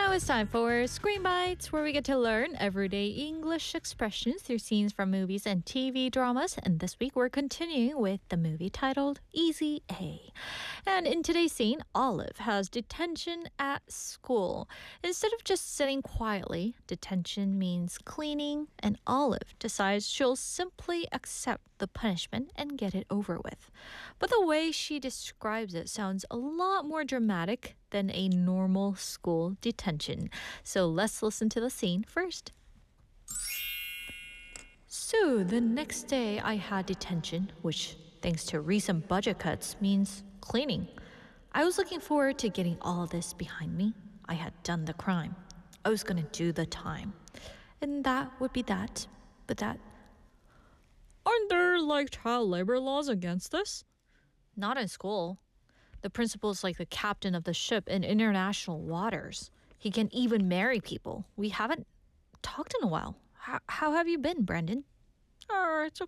Now it's time for Screen Bites, where we get to learn everyday English expressions through scenes from movies and TV dramas. And this week we're continuing with the movie titled Easy A. And in today's scene, Olive has detention at school. Instead of just sitting quietly, detention means cleaning, and Olive decides she'll simply accept the punishment and get it over with. But the way she describes it sounds a lot more dramatic than a normal school detention. So let's listen to the scene first. So the next day I had detention, which, thanks to recent budget cuts, means cleaning. I was looking forward to getting all of this behind me. I had done the crime. I was going to do the time. And that would be that. But that... Aren't there, child labor laws against this? Not in school. The principal's like the captain of the ship in international waters. He can even marry people. We haven't talked in a while. How have you been, Brendan? It's